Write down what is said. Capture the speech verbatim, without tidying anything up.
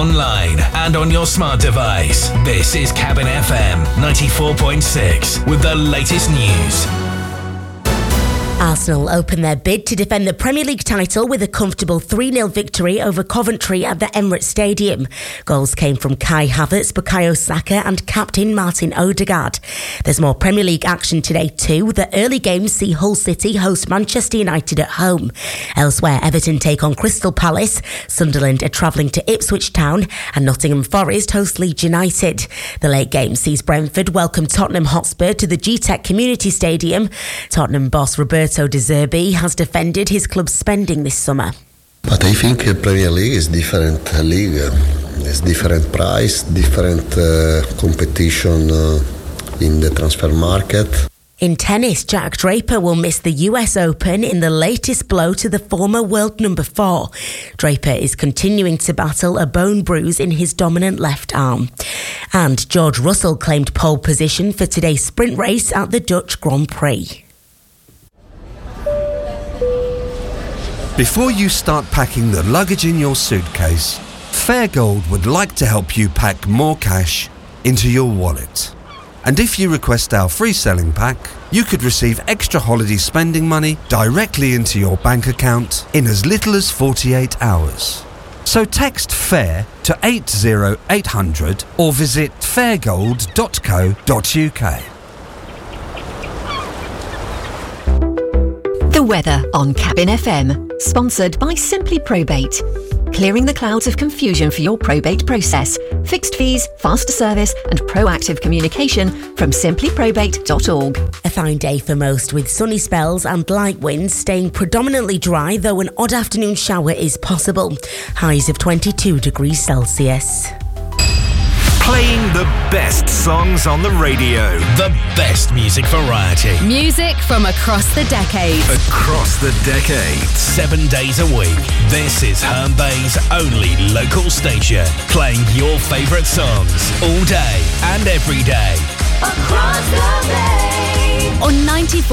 online and on your smart device. This is Cabin F M ninety-four point six with the latest news. Arsenal opened their bid to defend the Premier League title with a comfortable three nil victory over Coventry at the Emirates Stadium. Goals came from Kai Havertz, Bukayo Saka and captain Martin Odegaard. There's more Premier League action today too. The early games see Hull City host Manchester United at home. Elsewhere, Everton take on Crystal Palace, Sunderland are travelling to Ipswich Town and Nottingham Forest host Leeds United. The late game sees Brentford welcome Tottenham Hotspur to the G TEC Community Stadium. Tottenham boss Roberto De Zerbi has defended his club's spending this summer. But I think the Premier League is different league. It's different price, different uh, competition uh, in the transfer market. In tennis, Jack Draper will miss the U S Open in the latest blow to the former world number four. Draper is continuing to battle a bone bruise in his dominant left arm. And George Russell claimed pole position for today's sprint race at the Dutch Grand Prix. Before you start packing the luggage in your suitcase, Fairgold would like to help you pack more cash into your wallet. And if you request our free selling pack, you could receive extra holiday spending money directly into your bank account in as little as forty-eight hours. So text FAIR to eight zero eight hundred or visit fairgold dot co dot uk. The weather on Cabin F M, sponsored by Simply Probate. Clearing the clouds of confusion for your probate process. Fixed fees, faster service and proactive communication from simply probate dot org. A fine day for most with sunny spells and light winds, staying predominantly dry, though an odd afternoon shower is possible. Highs of twenty-two degrees Celsius. Playing the best songs on the radio. The best music variety. Music from across the decades. Across the decades. Seven days a week. This is Herne Bay's only local station. Playing your favourite songs all day and every day. Across the bay. On ninety-four.